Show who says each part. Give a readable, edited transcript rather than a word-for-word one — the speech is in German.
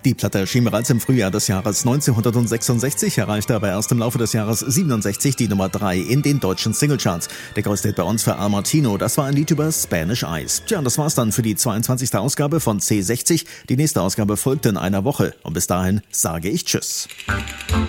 Speaker 1: Die Platte erschien bereits im Frühjahr des Jahres 1966, erreichte aber erst im Laufe des Jahres 67 die Nummer 3 in den deutschen Singlecharts. Der größte Hit bei uns für Al Martino, das war ein Lied über Spanish Eyes. Tja, und das war's dann für die 22. Ausgabe von C60. Die nächste Ausgabe folgt in einer Woche und bis dahin sage ich Tschüss.